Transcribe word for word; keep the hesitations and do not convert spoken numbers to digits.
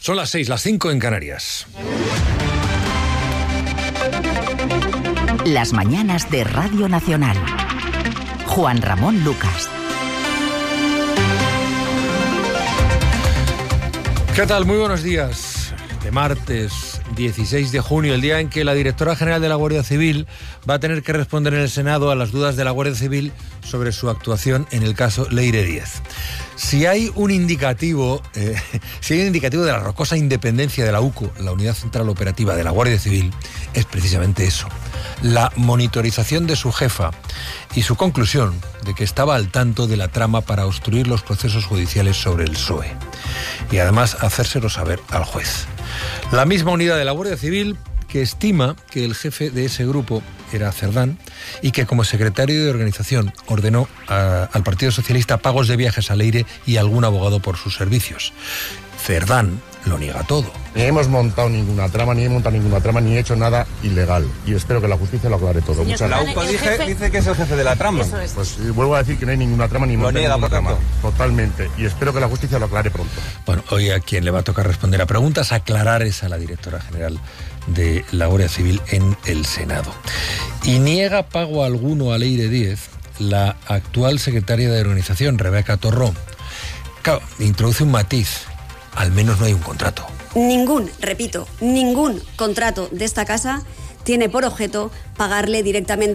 Son las seis, las cinco en Canarias. Las mañanas de Radio Nacional. Juan Ramón Lucas. ¿Qué tal? Muy buenos días. De martes dieciséis de junio, el día en que la directora general de la Guardia Civil va a tener que responder en el Senado a las dudas de la Guardia Civil sobre su actuación en el caso Leire Díez. Si hay un indicativo, eh, si hay un indicativo de la rocosa independencia de la U C O, la Unidad Central Operativa de la Guardia Civil, es precisamente eso: la monitorización de su jefa y su conclusión de que estaba al tanto de la trama para obstruir los procesos judiciales sobre el P S O E y además hacérselo saber al juez. La misma unidad de la Guardia Civil que estima que el jefe de ese grupo era Cerdán y que como secretario de organización ordenó a, al Partido Socialista pagos de viajes a Leire y a algún abogado por sus servicios. Cerdán lo niega todo. Ni hemos montado ninguna trama, ni he montado ninguna trama, ni he hecho nada ilegal. Y espero que la justicia lo aclare todo. Muchas La gracias. U C O dice, dice que es el jefe de la trama. Es. Pues eh, vuelvo a decir que no hay ninguna trama, ni Lo monté niega, ninguna por trama. tanto. Totalmente. Y espero que la justicia lo aclare pronto. Bueno, hoy a quien le va a tocar responder a preguntas, aclarar es a la directora general de la Guardia Civil en el Senado. Y niega pago alguno a Leire Díez la actual secretaria de organización, Rebeca Torró. Claro, introduce un matiz: al menos no hay un contrato. Ningún, repito, ningún contrato de esta casa tiene por objeto pagarle directamente